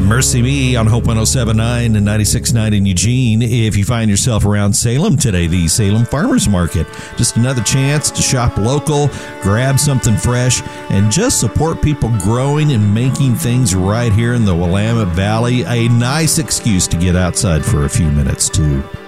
Mercy Me on Hope 107.9 and 96.9 in Eugene. If you find yourself around Salem today, the Salem Farmers Market, just another chance to shop local, grab something fresh, and just support people growing and making things right here in the Willamette Valley. A nice excuse to get outside for a few minutes, too.